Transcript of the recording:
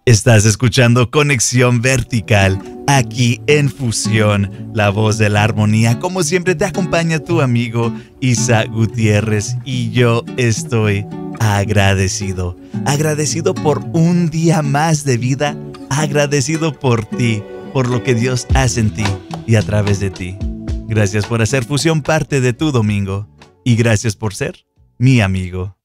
Estás escuchando Conexión Vertical, aquí en Fusión, la voz de la armonía. Como siempre te acompaña tu amigo Isa Gutiérrez y yo estoy agradecido. Agradecido por un día más de vida, agradecido por ti, por lo que Dios hace en ti y a través de ti. Gracias por hacer Fusión parte de tu domingo y gracias por ser mi amigo.